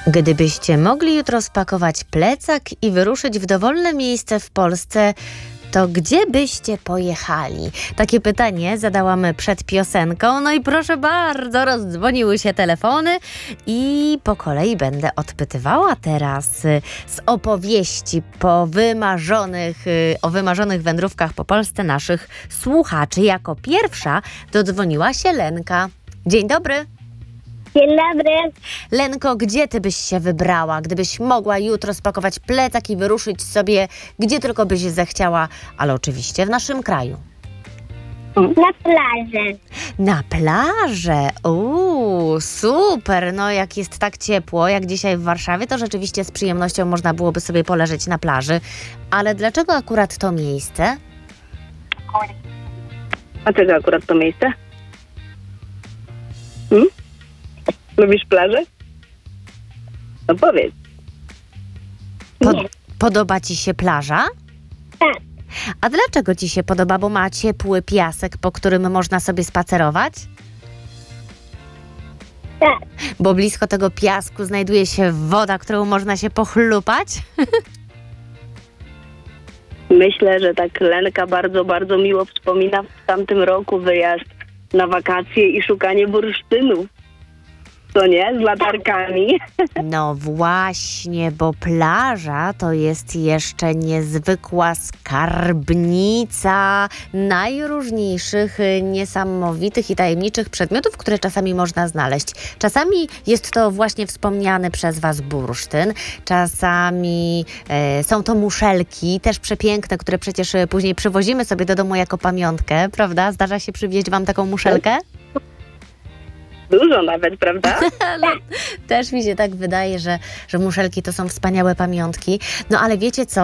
Gdybyście mogli jutro spakować plecak i wyruszyć w dowolne miejsce w Polsce, to gdzie byście pojechali? Takie pytanie zadałam przed piosenką. No i proszę bardzo, rozdzwoniły się telefony i po kolei będę odpytywała teraz z opowieści o wymarzonych wędrówkach po Polsce naszych słuchaczy. Jako pierwsza dodzwoniła się Lenka. Dzień dobry. Dzień dobry. Lenko, gdzie ty byś się wybrała, gdybyś mogła jutro spakować plecak i wyruszyć sobie, gdzie tylko byś zechciała, ale oczywiście w naszym kraju? Na plaży. Na plażę? Super! No jak jest tak ciepło, jak dzisiaj w Warszawie, to rzeczywiście z przyjemnością można byłoby sobie poleżeć na plaży. Ale dlaczego akurat to miejsce? A czego akurat to miejsce? Lubisz plażę? No powiedz. Podoba ci się plaża? Tak. A dlaczego ci się podoba? Bo ma ciepły piasek, po którym można sobie spacerować? Tak. Bo blisko tego piasku znajduje się woda, którą można się pochlupać? Myślę, że tak Lenka bardzo, bardzo miło wspomina w tamtym roku wyjazd na wakacje i szukanie bursztynów. Co nie? Z latarkami. No właśnie, bo plaża to jest jeszcze niezwykła skarbnica najróżniejszych, niesamowitych i tajemniczych przedmiotów, które czasami można znaleźć. Czasami jest to właśnie wspomniany przez was bursztyn, czasami są to muszelki, też przepiękne, które przecież później przywozimy sobie do domu jako pamiątkę, prawda? Zdarza się przywieźć wam taką muszelkę? Dużo nawet, prawda? Też mi się tak wydaje, że muszelki to są wspaniałe pamiątki. No ale wiecie co?